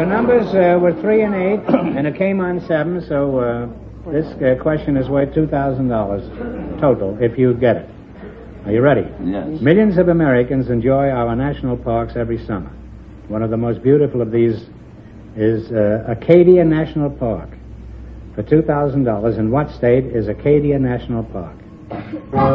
numbers were 3 and 8, and it came on 7, so this question is worth $2,000 total, if you get it. Are you ready? Yes. Millions of Americans enjoy our national parks every summer. One of the most beautiful of these is Acadia National Park. For $2,000, in what state is Acadia National Park?